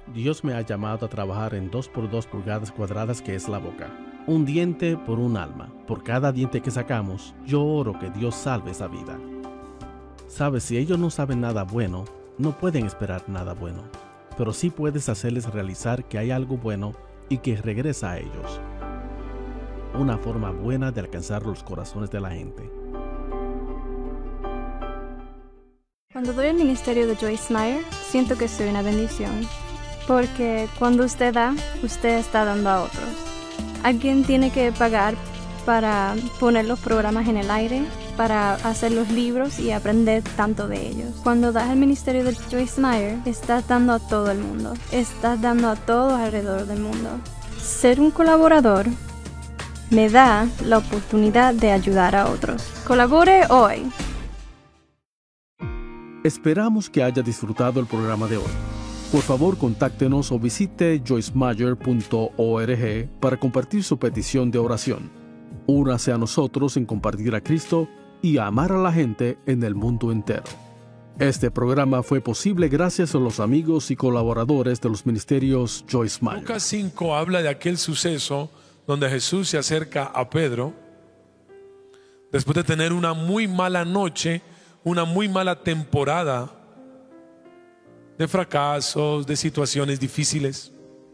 Dios me ha llamado a trabajar en 2 por 2 pulgadas cuadradas que es la boca. Un diente por un alma. Por cada diente que sacamos, yo oro que Dios salve esa vida. Sabes, si ellos no saben nada bueno, no pueden esperar nada bueno. Pero sí puedes hacerles realizar que hay algo bueno y que regresa a ellos. Una forma buena de alcanzar los corazones de la gente. Cuando doy el ministerio de Joyce Meyer, siento que soy una bendición. Porque cuando usted da, usted está dando a otros. Alguien tiene que pagar para poner los programas en el aire, para hacer los libros y aprender tanto de ellos. Cuando das el ministerio de Joyce Meyer, estás dando a todo el mundo. Estás dando a todos alrededor del mundo. Ser un colaborador me da la oportunidad de ayudar a otros. Colabore hoy. Esperamos que haya disfrutado el programa de hoy. Por favor, contáctenos o visite joycemeyer.org para compartir su petición de oración. Únase a nosotros en compartir a Cristo y a amar a la gente en el mundo entero. Este programa fue posible gracias a los amigos y colaboradores de los ministerios Joyce Meyer. Lucas 5 habla de aquel suceso donde Jesús se acerca a Pedro después de tener una muy mala noche, una muy mala temporada de fracasos, de situaciones difíciles.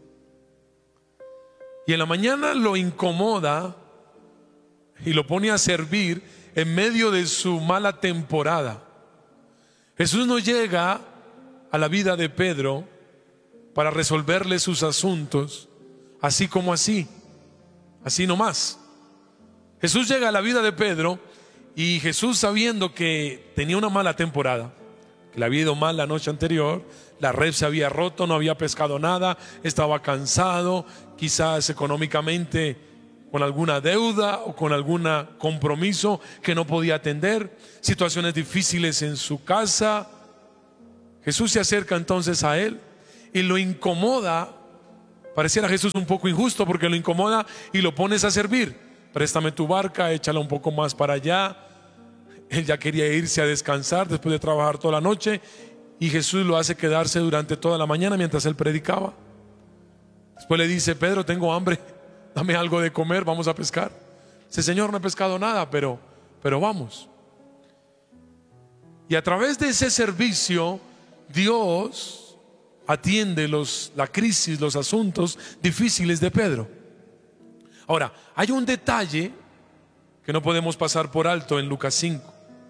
Y en la mañana lo incomoda y lo pone a servir en medio de su mala temporada. Jesús no llega a la vida de Pedro para resolverle sus asuntos así como así nomás. Jesús llega a la vida de Pedro y Jesús, sabiendo que tenía una mala temporada, que le había ido mal la noche anterior, la red se había roto, no había pescado nada, estaba cansado, quizás económicamente con alguna deuda o con algún compromiso que no podía atender, situaciones difíciles en su casa. Jesús se acerca entonces a él y lo incomoda. Pareciera a Jesús un poco injusto porque lo incomoda y lo pones a servir. Préstame tu barca, échala un poco más para allá. Él ya quería irse a descansar después de trabajar toda la noche y Jesús lo hace quedarse durante toda la mañana mientras él predicaba. Después le dice: Pedro, tengo hambre, dame algo de comer, vamos a pescar. Dice: Señor, no he pescado nada, pero vamos. Y a través de ese servicio, Dios atiende la crisis, los asuntos difíciles de Pedro. Ahora, hay un detalle que no podemos pasar por alto en Lucas 5.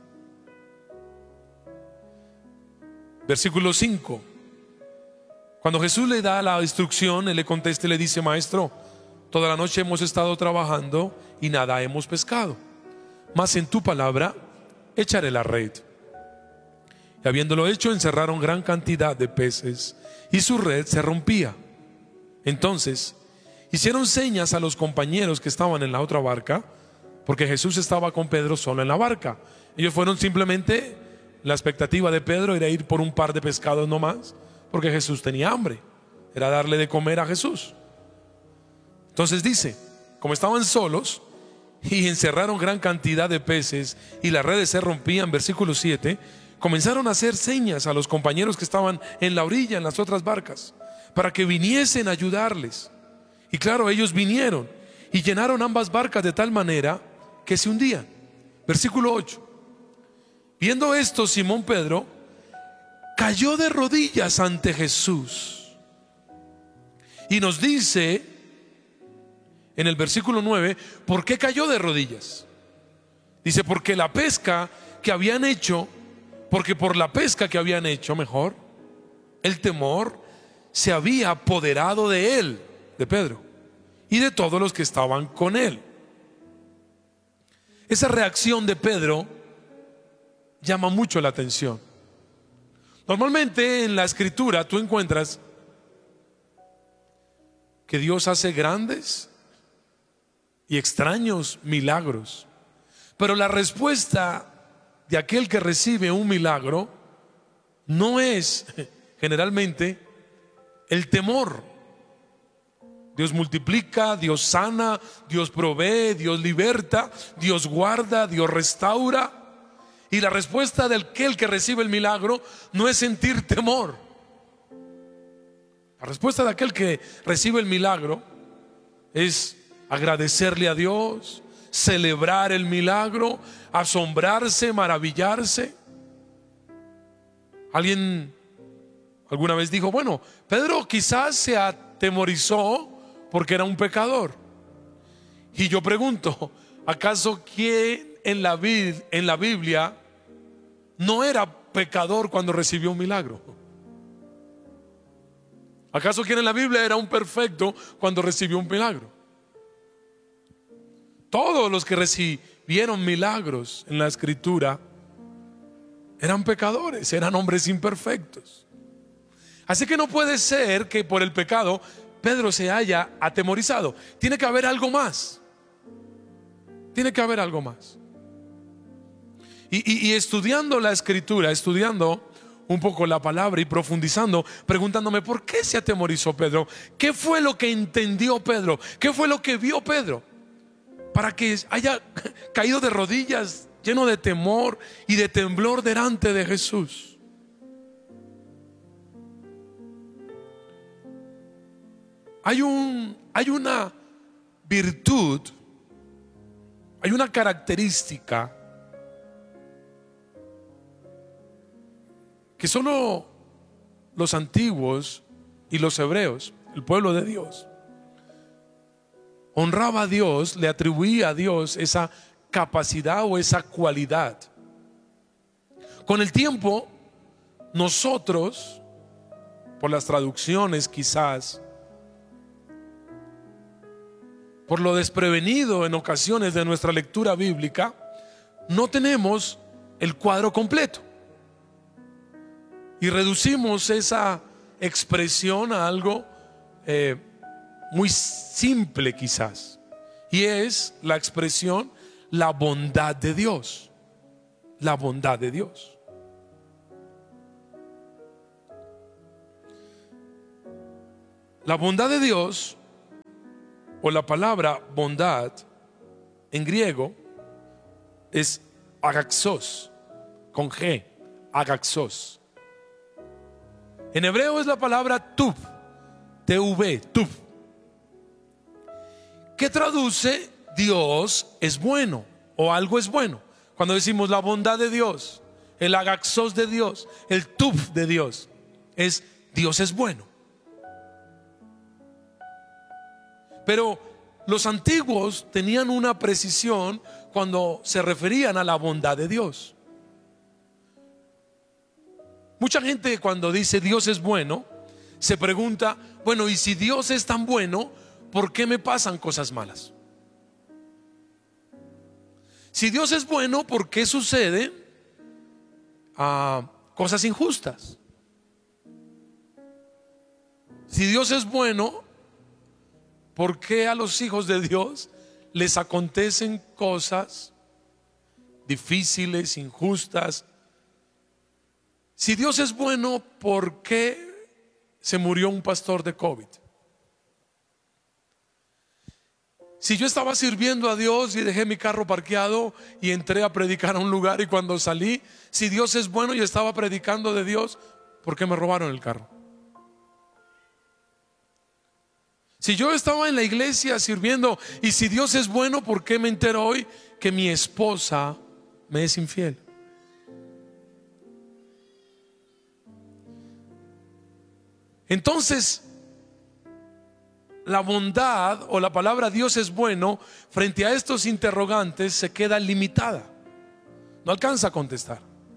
Versículo 5. Cuando Jesús le da la instrucción, él le contesta y le dice: Maestro, toda la noche hemos estado trabajando y nada hemos pescado, mas en tu palabra echaré la red. Y habiéndolo hecho, encerraron gran cantidad de peces y su red se rompía. Entonces hicieron señas a los compañeros que estaban en la otra barca, porque Jesús estaba con Pedro solo en la barca. Ellos fueron simplemente, la expectativa de Pedro era ir por un par de pescados nomás, porque Jesús tenía hambre, era darle de comer a Jesús. Entonces dice, como estaban solos y encerraron gran cantidad de peces y las redes se rompían, versículo 7, comenzaron a hacer señas a los compañeros que estaban en la orilla, en las otras barcas, para que viniesen a ayudarles. Y claro, ellos vinieron y llenaron ambas barcas de tal manera que se hundían. Versículo 8. Viendo esto, Simón Pedro cayó de rodillas ante Jesús. Y nos dice en el versículo 9, ¿por qué cayó de rodillas? Dice, porque la pesca que habían hecho, porque por la pesca que habían hecho, mejor, el temor se había apoderado de él, de Pedro, y de todos los que estaban con él. Esa reacción de Pedro llama mucho la atención. Normalmente en la escritura tú encuentras que Dios hace grandes y extraños milagros, pero la respuesta de aquel que recibe un milagro no es generalmente el temor. Dios multiplica, Dios sana, Dios provee, Dios liberta, Dios guarda, Dios restaura. Y la respuesta de aquel que recibe el milagro no es sentir temor. La respuesta de aquel que recibe el milagro es agradecerle a Dios, celebrar el milagro, asombrarse, maravillarse. Alguien alguna vez dijo, bueno, Pedro quizás se atemorizó porque era un pecador. Y yo pregunto, ¿acaso quién en la Biblia no era pecador cuando recibió un milagro? ¿Acaso quién en la Biblia era un perfecto cuando recibió un milagro? Todos los que recibieron milagros en la Escritura eran pecadores, eran hombres imperfectos. Así que no puede ser que por el pecado Pedro se haya atemorizado. Tiene que haber algo más. Tiene que haber algo más. Y estudiando la Escritura, estudiando un poco la palabra y profundizando, preguntándome por qué se atemorizó Pedro, qué fue lo que entendió Pedro, qué fue lo que vio Pedro para que haya caído de rodillas lleno de temor y de temblor delante de Jesús. Hay una virtud, hay una característica que solo los antiguos y los hebreos, el pueblo de Dios, honraba a Dios, le atribuía a Dios esa capacidad o esa cualidad. Con el tiempo, nosotros, por las traducciones quizás, por lo desprevenido en ocasiones de nuestra lectura bíblica, no tenemos el cuadro completo. Y reducimos esa expresión a algo muy simple quizás. Y es la expresión la bondad de Dios. La bondad de Dios. La bondad de Dios, o la palabra bondad en griego, es agaxos, con G, agaxos. En hebreo es la palabra tuv, T-U-V, tuv, que traduce Dios es bueno o algo es bueno. Cuando decimos la bondad de Dios, el agaxos de Dios, el tuv de Dios, es Dios es bueno. Pero los antiguos tenían una precisión cuando se referían a la bondad de Dios. Mucha gente cuando dice Dios es bueno, se pregunta, bueno, y si Dios es tan bueno, ¿por qué me pasan cosas malas? Si Dios es bueno, ¿por qué suceden cosas injustas? Si Dios es bueno, ¿por qué a los hijos de Dios les acontecen cosas difíciles, injustas? Si Dios es bueno, ¿por qué se murió un pastor de COVID? Si yo estaba sirviendo a Dios y dejé mi carro parqueado y entré a predicar a un lugar, y cuando salí, si Dios es bueno y estaba predicando de Dios, ¿por qué me robaron el carro? Si yo estaba en la iglesia sirviendo, y si Dios es bueno, ¿por qué me entero hoy que mi esposa me es infiel? Entonces, la bondad o la palabra Dios es bueno frente a estos interrogantes se queda limitada. No alcanza a contestar.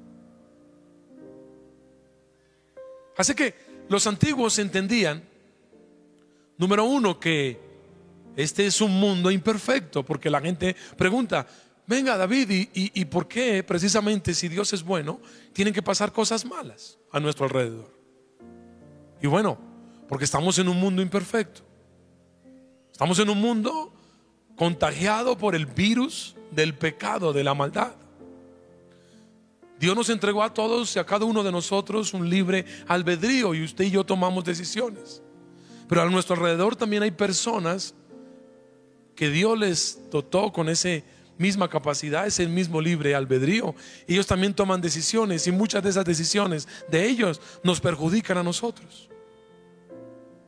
Así que los antiguos entendían, número uno, que este es un mundo imperfecto, porque la gente pregunta, venga David, ¿y por qué precisamente si Dios es bueno tienen que pasar cosas malas a nuestro alrededor? Y bueno, porque estamos en un mundo imperfecto. Estamos en un mundo contagiado por el virus del pecado, de la maldad. Dios nos entregó a todos y a cada uno de nosotros un libre albedrío, y usted y yo tomamos decisiones. Pero a nuestro alrededor también hay personas que Dios les dotó con esa misma capacidad, ese mismo libre albedrío. Ellos también toman decisiones, y muchas de esas decisiones de ellos nos perjudican a nosotros.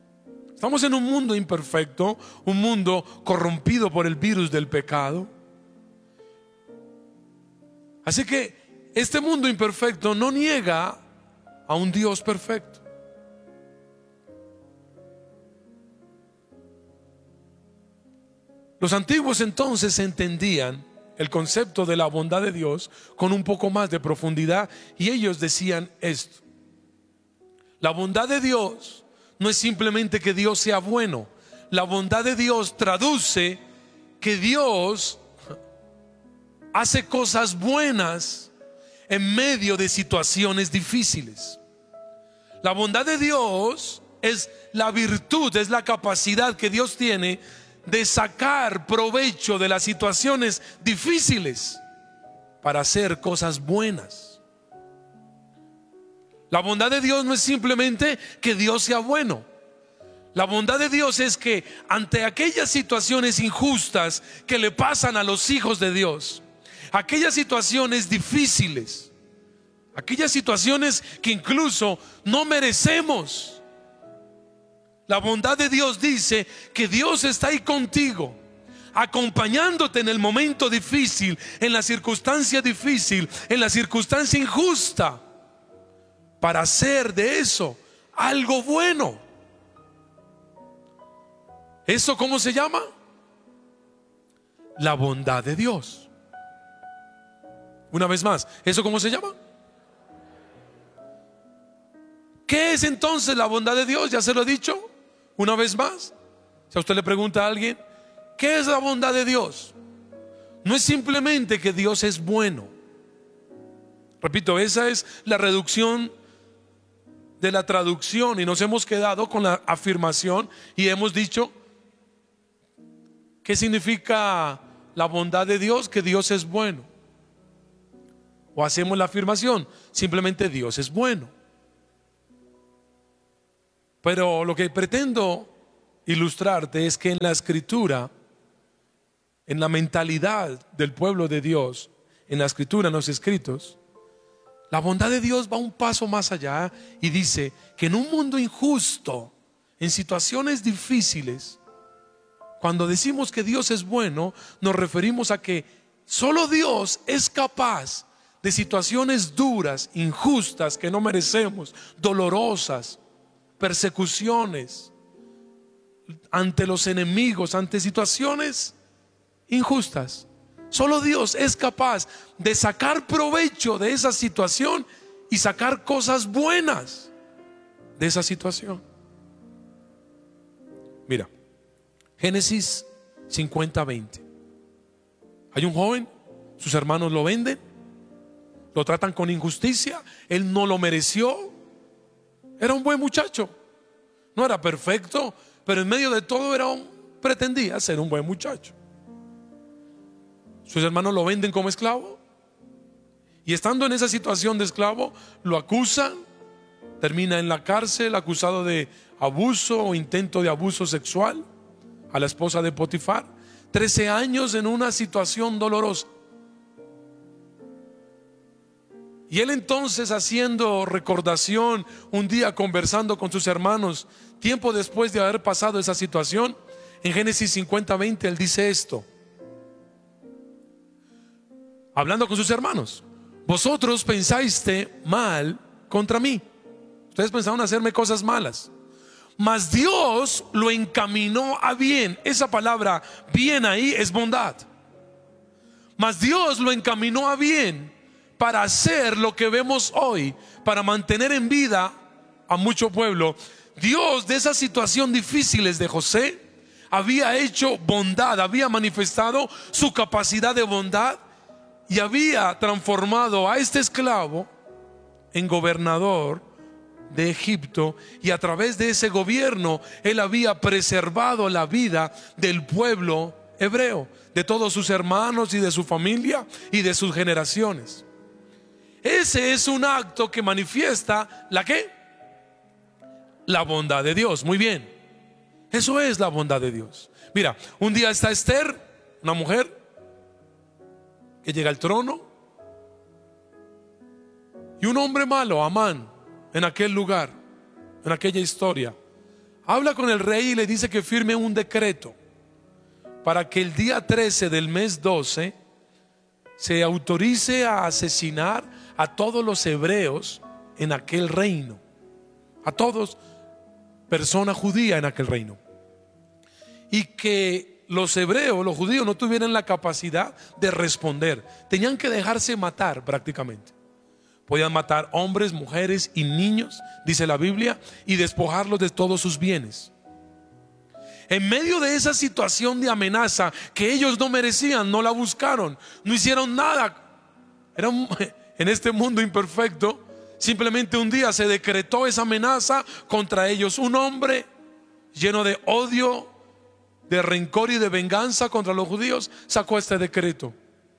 Estamos en un mundo imperfecto, un mundo corrompido por el virus del pecado. Así que este mundo imperfecto no niega a un Dios perfecto. Los antiguos entonces entendían el concepto de la bondad de Dios con un poco más de profundidad, y ellos decían esto: la bondad de Dios no es simplemente que Dios sea bueno. La bondad de Dios traduce que Dios hace cosas buenas en medio de situaciones difíciles. La bondad de Dios es la virtud, es la capacidad que Dios tiene de sacar provecho de las situaciones difíciles para hacer cosas buenas. La bondad de Dios no es simplemente que Dios sea bueno. La bondad de Dios es que ante aquellas situaciones injustas que le pasan a los hijos de Dios, aquellas situaciones difíciles, aquellas situaciones que incluso no merecemos, la bondad de Dios dice que Dios está ahí contigo, acompañándote en el momento difícil, en la circunstancia difícil, en la circunstancia injusta, para hacer de eso algo bueno. ¿Eso cómo se llama? La bondad de Dios. Una vez más, ¿eso cómo se llama? ¿Qué es entonces la bondad de Dios? Ya se lo he dicho una vez más. Si a usted le pregunta a alguien, ¿qué es la bondad de Dios? No es simplemente que Dios es bueno. Repito, esa es la reducción de la traducción, y nos hemos quedado con la afirmación y hemos dicho: ¿qué significa la bondad de Dios? Que Dios es bueno. O hacemos la afirmación: simplemente Dios es bueno. Pero lo que pretendo ilustrarte es que en la Escritura, en la mentalidad del pueblo de Dios, en la Escritura, en los escritos, la bondad de Dios va un paso más allá y dice que en un mundo injusto, en situaciones difíciles, cuando decimos que Dios es bueno, nos referimos a que solo Dios es capaz de situaciones duras, injustas, que no merecemos, dolorosas, persecuciones, ante los enemigos, ante situaciones injustas. Solo Dios es capaz de sacar provecho de esa situación y sacar cosas buenas de esa situación. Mira, Génesis 50:20. Hay un joven, sus hermanos lo venden, lo tratan con injusticia, él no lo mereció. Era un buen muchacho, no era perfecto, pero en medio de todo pretendía ser un buen muchacho. Sus hermanos lo venden como esclavo, y estando en esa situación de esclavo, lo acusan, termina en la cárcel acusado de abuso o intento de abuso sexual a la esposa de Potifar. 13 años en una situación dolorosa. Y él entonces, haciendo recordación, un día conversando con sus hermanos, tiempo después de haber pasado esa situación, en Génesis 50:20 él dice esto, hablando con sus hermanos: vosotros pensaste mal contra mí. Ustedes pensaron hacerme cosas malas, mas Dios lo encaminó a bien. Esa palabra bien ahí es bondad. Mas Dios lo encaminó a bien para hacer lo que vemos hoy, para mantener en vida a mucho pueblo. Dios, de esa situación difíciles de José, había hecho bondad, había manifestado su capacidad de bondad y había transformado a este esclavo en gobernador de Egipto, y a través de ese gobierno él había preservado la vida del pueblo hebreo, de todos sus hermanos y de su familia y de sus generaciones. Ese es un acto que manifiesta ¿la qué? La bondad de Dios. Muy bien, eso es la bondad de Dios. Mira, un día está Esther, una mujer que llega al trono, y un hombre malo, Amán, en aquel lugar, en aquella historia, habla con el rey y le dice que firme un decreto para que el día 13 del mes 12 se autorice a asesinar a todos los hebreos en aquel reino, a todos, persona judía en aquel reino, y que los hebreos, los judíos, no tuvieran la capacidad de responder. Tenían que dejarse matar prácticamente. Podían matar hombres, mujeres y niños, dice la Biblia, y despojarlos de todos sus bienes. En medio de esa situación de amenaza que ellos no merecían, no la buscaron, no hicieron nada. En este mundo imperfecto, simplemente un día se decretó esa amenaza contra ellos. Un hombre lleno de odio, de rencor y de venganza contra los judíos sacó este decreto.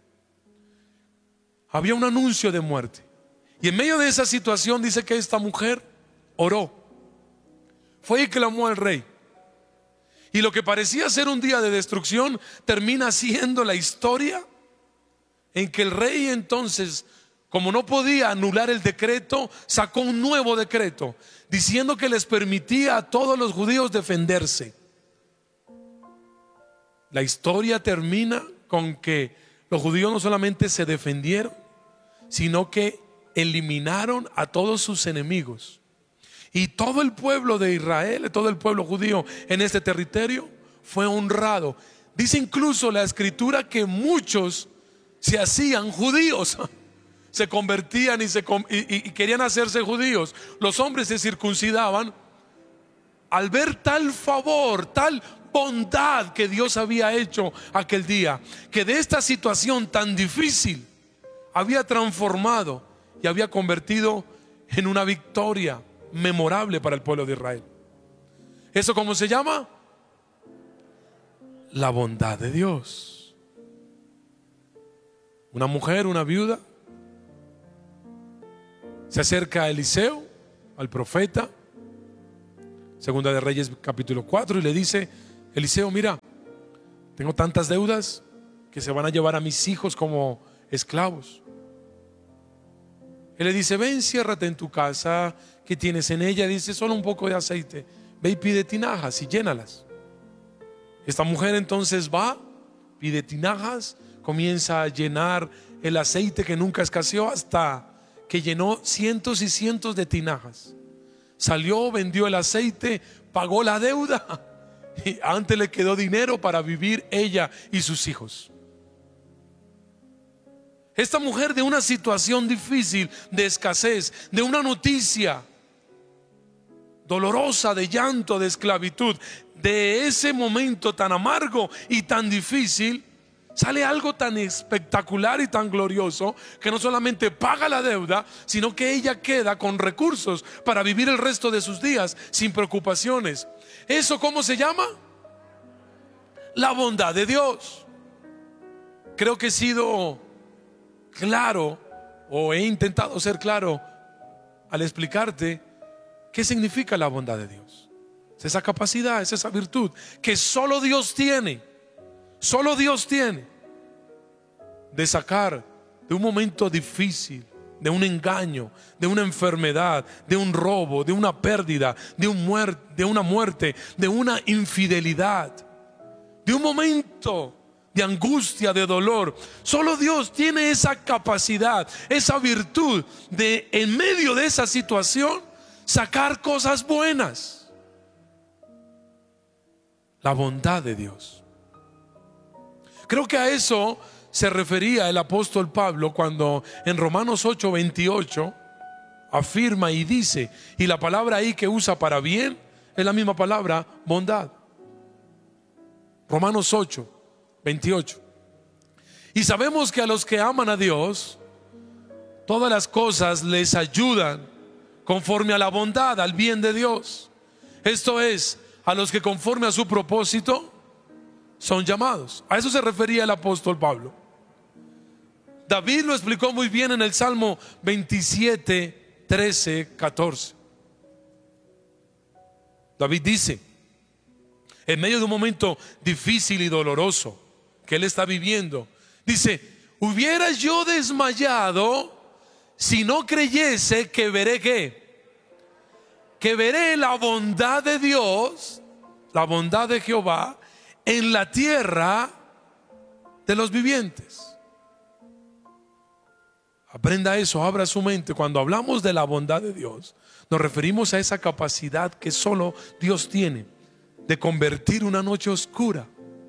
Había un anuncio de muerte. Y en medio de esa situación dice que esta mujer oró, fue y clamó al rey. Y lo que parecía ser un día de destrucción termina siendo la historia en que el rey entonces, como no podía anular el decreto, sacó un nuevo decreto diciendo que les permitía a todos los judíos defenderse. La historia termina con que los judíos no solamente se defendieron, sino que eliminaron a todos sus enemigos. Y todo el pueblo de Israel, todo el pueblo judío en este territorio fue honrado. Dice incluso la escritura que muchos se hacían judíos, se convertían y querían hacerse judíos. Los hombres se circuncidaban al ver tal favor, tal bondad que Dios había hecho aquel día, que de esta situación tan difícil había transformado y había convertido en una victoria memorable para el pueblo de Israel. ¿Eso cómo se llama? La bondad de Dios. Una mujer, una viuda, se acerca a Eliseo, al profeta, Segunda de Reyes capítulo 4, y le dice: Eliseo, mira, tengo tantas deudas que se van a llevar a mis hijos como esclavos. Él le dice: ven, ciérrate en tu casa, ¿qué tienes en ella? Dice: solo un poco de aceite. Ve y pide tinajas y llénalas. Esta mujer entonces va, pide tinajas, comienza a llenar el aceite que nunca escaseó, hasta que llenó cientos y cientos de tinajas. Salió, vendió el aceite, pagó la deuda, y antes le quedó dinero para vivir ella y sus hijos. Esta mujer, de una situación difícil, de escasez, de una noticia dolorosa, de llanto, de esclavitud, de ese momento tan amargo y tan difícil, sale algo tan espectacular y tan glorioso, que no solamente paga la deuda, sino que ella queda con recursos para vivir el resto de sus días sin preocupaciones. ¿Eso cómo se llama? La bondad de Dios. Creo que he sido claro, o he intentado ser claro al explicarte qué significa la bondad de Dios. Es esa capacidad, es esa virtud que solo Dios tiene, solo Dios tiene, de sacar de un momento difícil, de un engaño, de una enfermedad, de un robo, de una pérdida, de una muerte, de una infidelidad, de un momento de angustia, de dolor. Solo Dios tiene esa capacidad, esa virtud de, en medio de esa situación, sacar cosas buenas. La bondad de Dios. Creo que a eso se refería el apóstol Pablo cuando en Romanos 8:28 afirma y dice, y la palabra ahí que usa para bien es la misma palabra, bondad. Romanos 8:28. Y sabemos que a los que aman a Dios, todas las cosas les ayudan conforme a la bondad, al bien de Dios. Esto es, a los que conforme a su propósito son llamados. A eso se refería el apóstol Pablo. David lo explicó muy bien en el Salmo 27, 13, 14. David dice, en medio de un momento difícil y doloroso que él está viviendo, dice: hubiera yo desmayado si no creyese que veré ¿qué? que veré la bondad de Dios, la bondad de Jehová, en la tierra de los vivientes. Aprenda eso, abra su mente. Cuando hablamos de la bondad de Dios, nos referimos a esa capacidad que solo Dios tiene de convertir una noche oscura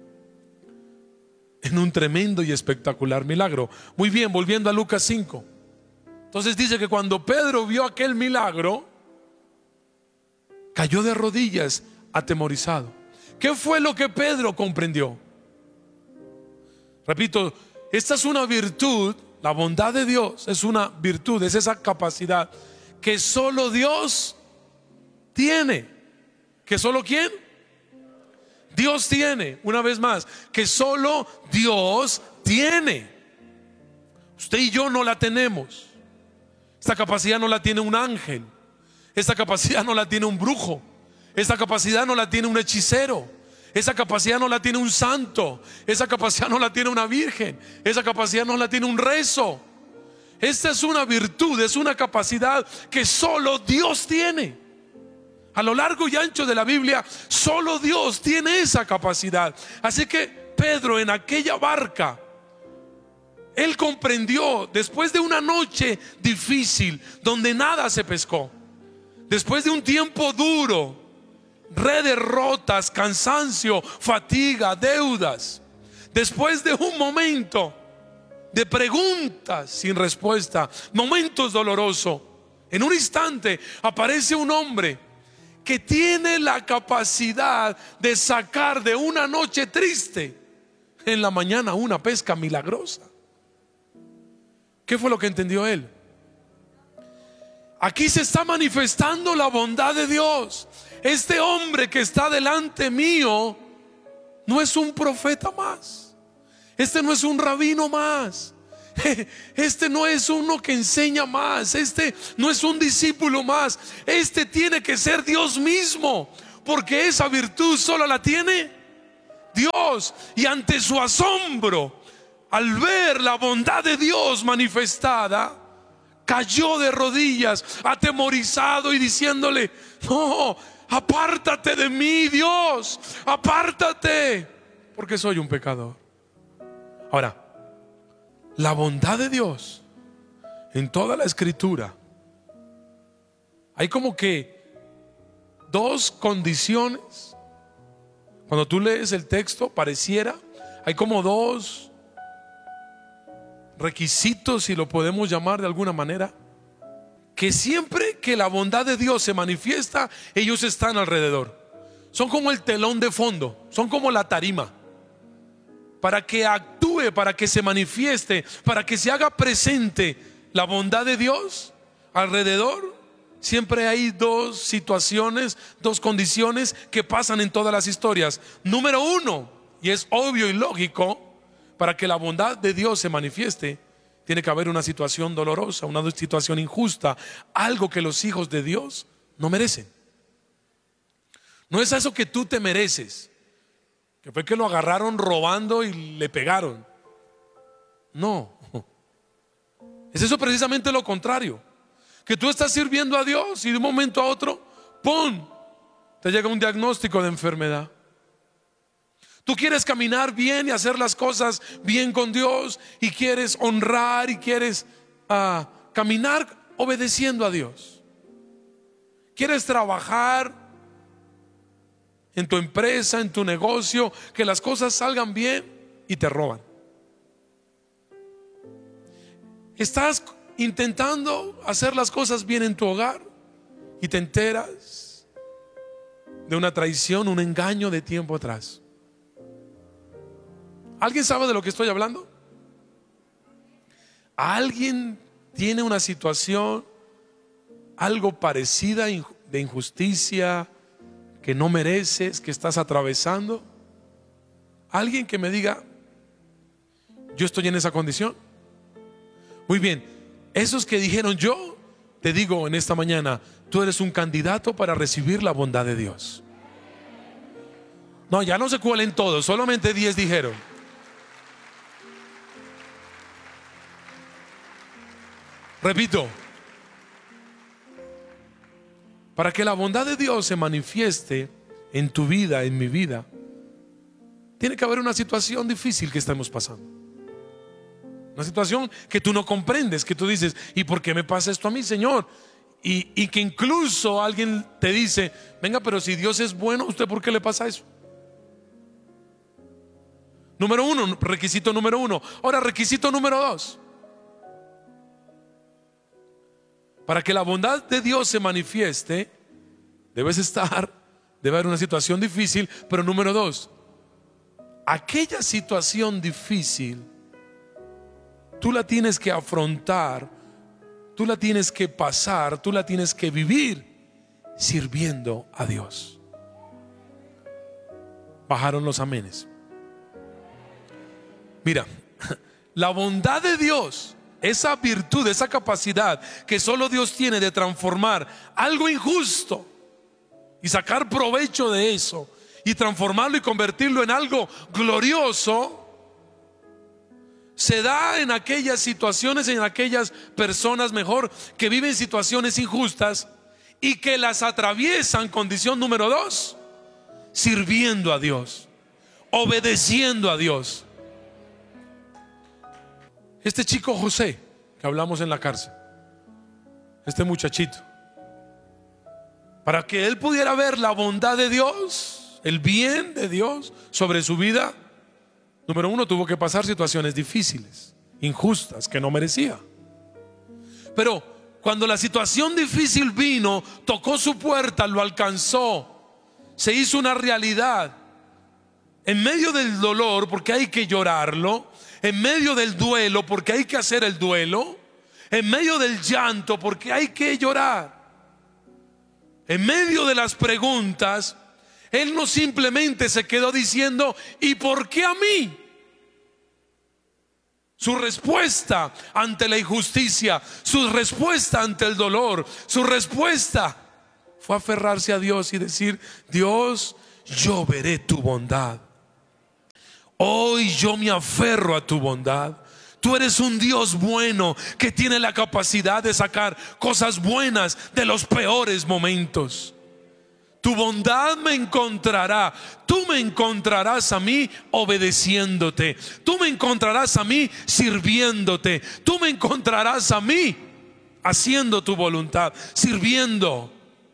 en un tremendo y espectacular milagro. Muy bien, volviendo a Lucas 5. Entonces dice que cuando Pedro vio aquel milagro, cayó de rodillas atemorizado. ¿Qué fue lo que Pedro comprendió? Repito, esta es una virtud. La bondad de Dios es una virtud, es esa capacidad que solo Dios tiene. ¿Que solo quién? Dios tiene. Una vez más, que solo Dios tiene. Usted y yo no la tenemos. Esta capacidad no la tiene un ángel. Esta capacidad no la tiene un brujo. Esta capacidad no la tiene un hechicero. Esa capacidad no la tiene un santo. Esa capacidad no la tiene una virgen. Esa capacidad no la tiene un rezo. Esta es una virtud, es una capacidad que solo Dios tiene. A lo largo y ancho de la Biblia, solo Dios tiene esa capacidad. Así que Pedro, en aquella barca, él comprendió, después de una noche difícil donde nada se pescó, después de un tiempo duro, redes rotas, cansancio, fatiga, deudas, después de un momento de preguntas sin respuesta, momentos dolorosos, en un instante aparece un hombre que tiene la capacidad de sacar de una noche triste en la mañana una pesca milagrosa. ¿Qué fue lo que entendió él? Aquí se está manifestando la bondad de Dios. Este hombre que está delante mío no es un profeta más. Este no es un rabino más. Este no es uno que enseña más. Este no es un discípulo más. Este tiene que ser Dios mismo, porque esa virtud solo la tiene Dios. Y ante su asombro, al ver la bondad de Dios manifestada, cayó de rodillas, atemorizado y diciéndole: no, apártate de mí, Dios, apártate, porque soy un pecador. Ahora, la bondad de Dios en toda la escritura, hay como que dos condiciones. Cuando tú lees el texto, pareciera, hay como dos requisitos, si lo podemos llamar de alguna manera, que siempre que la bondad de Dios se manifiesta, ellos están alrededor. Son como el telón de fondo, son como la tarima. Para que actúe, para que se manifieste, para que se haga presente la bondad de Dios alrededor, siempre hay dos situaciones, dos condiciones que pasan en todas las historias. Número uno, y es obvio y lógico, para que la bondad de Dios se manifieste, tiene que haber una situación dolorosa, una situación injusta, algo que los hijos de Dios no merecen. No es eso que tú te mereces, que fue que lo agarraron robando y le pegaron. No, es eso precisamente lo contrario. Que tú estás sirviendo a Dios y de un momento a otro, ¡pum!, te llega un diagnóstico de enfermedad. Tú quieres caminar bien y hacer las cosas bien con Dios, y quieres honrar y quieres caminar obedeciendo a Dios. Quieres trabajar en tu empresa, en tu negocio, que las cosas salgan bien, y te roban. Estás intentando hacer las cosas bien en tu hogar y te enteras de una traición, un engaño de tiempo atrás. ¿Alguien sabe de lo que estoy hablando? ¿Alguien tiene una situación algo parecida de injusticia que no mereces, que estás atravesando? Alguien que me diga: yo estoy en esa condición. Muy bien, esos que dijeron yo, te digo en esta mañana, tú eres un candidato para recibir la bondad de Dios. No, ya no se cuelen todos, solamente 10 dijeron. Repito, Para que la bondad de Dios se manifieste en tu vida, en mi vida, tiene que haber una situación difícil que estamos pasando. Una situación que tú no comprendes, que tú dices, ¿y por qué me pasa esto a mí, Señor? Y que incluso alguien te dice, venga, pero si Dios es bueno, ¿usted por qué le pasa eso? Número uno, requisito número uno. Ahora, requisito número dos. Para que la bondad de Dios se manifieste, debe haber una situación difícil. Pero número dos, aquella situación difícil, tú la tienes que afrontar, tú la tienes que pasar, tú la tienes que vivir sirviendo a Dios. Bajaron los amenes. Mira, la bondad de Dios, esa virtud, esa capacidad que solo Dios tiene de transformar algo injusto y sacar provecho de eso y transformarlo y convertirlo en algo glorioso, se da en aquellas situaciones, en aquellas personas mejor que viven situaciones injustas y que las atraviesan. Condición número dos, sirviendo a Dios, obedeciendo a Dios. Este chico José que hablamos en la cárcel, este muchachito, para que él pudiera ver la bondad de Dios, el bien de Dios sobre su vida, número uno, tuvo que pasar situaciones difíciles, injustas, que no merecía. Pero cuando la situación difícil vino, tocó su puerta, lo alcanzó, se hizo una realidad. En medio del dolor, porque hay que llorarlo, en medio del duelo, porque hay que hacer el duelo, en medio del llanto, porque hay que llorar, en medio de las preguntas, él no simplemente se quedó diciendo, ¿y por qué a mí? Su respuesta ante la injusticia, su respuesta ante el dolor, su respuesta fue aferrarse a Dios y decir, Dios, yo veré tu bondad. Hoy yo me aferro a tu bondad. Tú eres un Dios bueno que tiene la capacidad de sacar cosas buenas de los peores momentos. Tu bondad me encontrará. Tú me encontrarás a mí obedeciéndote. Tú me encontrarás a mí sirviéndote. Tú me encontrarás a mí haciendo tu voluntad, sirviendo.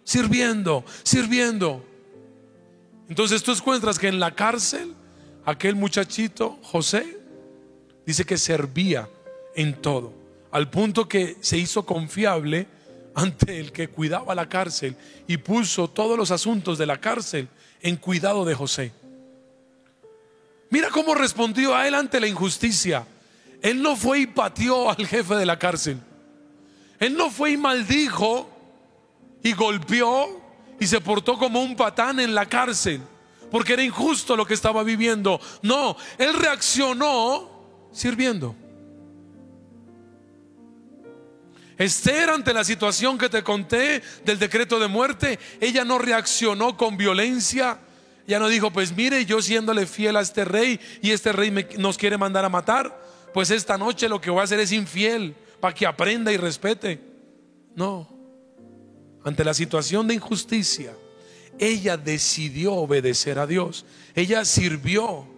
Entonces tú encuentras que en la cárcel aquel muchachito José dice que servía en todo, al punto que se hizo confiable ante el que cuidaba la cárcel y puso todos los asuntos de la cárcel en cuidado de José. Mira cómo respondió a él ante la injusticia. Él no fue y pateó al jefe de la cárcel. Él no fue y maldijo y golpeó y se portó como un patán en la cárcel porque era injusto lo que estaba viviendo. No, él reaccionó sirviendo. Esther, ante la situación que te conté del decreto de muerte, ella no reaccionó con violencia. Ella no dijo, pues mire, yo siéndole fiel a este rey y este rey nos quiere mandar a matar, pues esta noche lo que voy a hacer es infiel para que aprenda y respete. No, ante la situación de injusticia, ella decidió obedecer a Dios. Ella sirvió.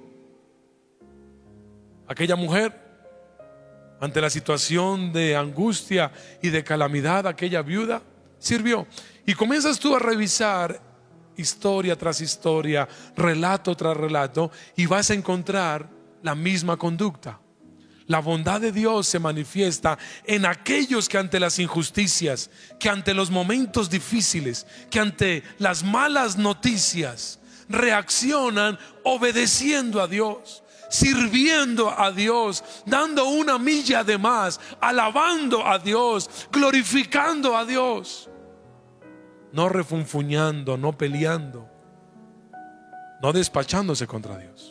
Aquella mujer, ante la situación de angustia y de calamidad, aquella viuda sirvió. Y comienzas tú a revisar historia tras historia, relato tras relato, y vas a encontrar la misma conducta. La bondad de Dios se manifiesta en aquellos que ante las injusticias, que ante los momentos difíciles, que ante las malas noticias, reaccionan obedeciendo a Dios, sirviendo a Dios, dando una milla de más, alabando a Dios, glorificando a Dios, no refunfuñando, no peleando, no despachándose contra Dios.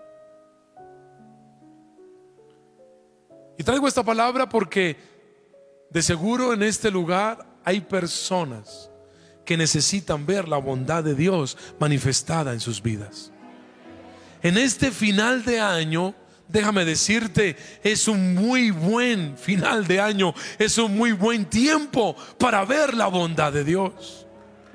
Y traigo esta palabra porque de seguro en este lugar hay personas que necesitan ver la bondad de Dios manifestada en sus vidas. En este final de año, déjame decirte, es un muy buen final de año, es un muy buen tiempo para ver la bondad de Dios.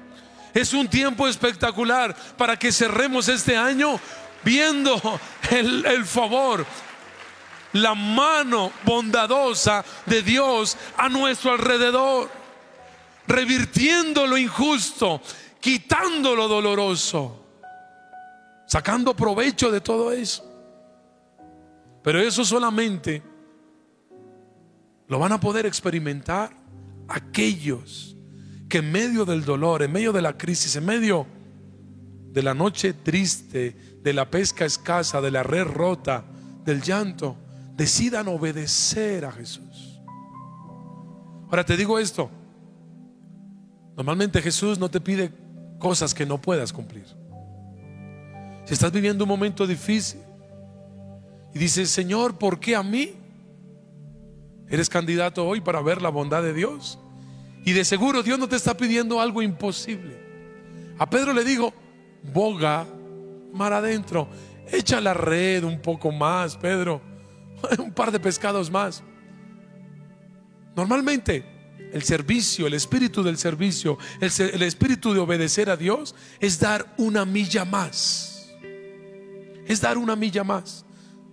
Es un tiempo espectacular para que cerremos este año viendo el favor, la mano bondadosa de Dios a nuestro alrededor, revirtiendo lo injusto, quitando lo doloroso, sacando provecho de todo eso. Pero eso solamente lo van a poder experimentar aquellos que en medio del dolor, en medio de la crisis, en medio de la noche triste, de la pesca escasa, de la red rota, del llanto, decidan obedecer a Jesús. Ahora te digo esto: normalmente Jesús no te pide cosas que no puedas cumplir. Si estás viviendo un momento difícil y dices: Señor, ¿por qué a mí? Eres candidato hoy para ver la bondad de Dios. Y de seguro Dios no te está pidiendo algo imposible. A Pedro le dijo: boga mar adentro, echa la red un poco más, Pedro, un par de pescados más. Normalmente el servicio, el espíritu del servicio, el espíritu de obedecer a Dios es dar una milla más. Es dar una milla más.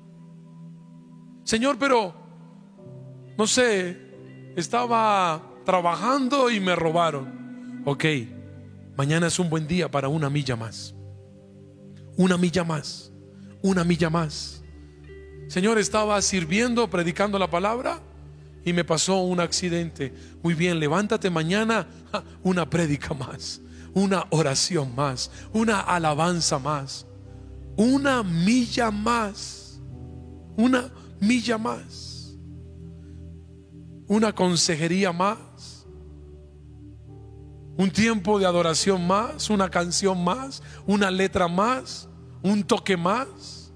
Señor, pero no sé, estaba trabajando y me robaron. Ok, mañana es un buen día para una milla más. Una milla más. Una milla más. Señor, estaba sirviendo, predicando la palabra y me pasó un accidente. Muy bien, levántate mañana, una prédica más, una oración más, una alabanza más, una milla más, una milla más, una consejería más, un tiempo de adoración más, una canción más, una letra más, un toque más,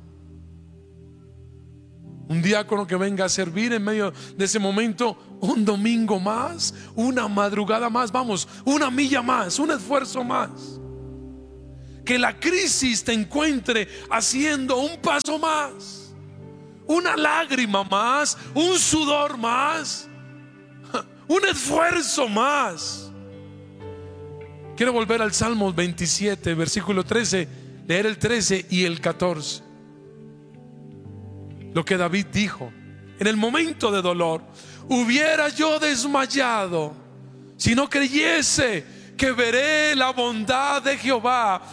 un diácono que venga a servir en medio de ese momento, un domingo más, una madrugada más. Vamos, una milla más, un esfuerzo más. Que la crisis te encuentre haciendo un paso más, una lágrima más, un sudor más, un esfuerzo más. Quiero volver al Salmo 27, versículo 13, leer el 13 y el 14. Lo que David dijo en el momento de dolor: hubiera yo desmayado si no creyese que veré la bondad de Jehová